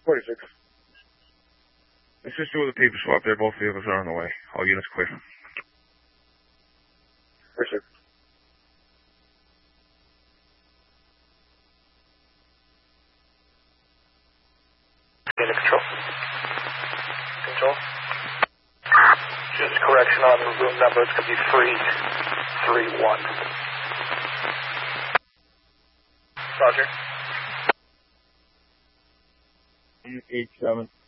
46. Assist you with a paper swap there. Both vehicles are on the way. All units clear. 46. Unit control. Control. Just correction on the room number. It's going to be 331. Roger. 87.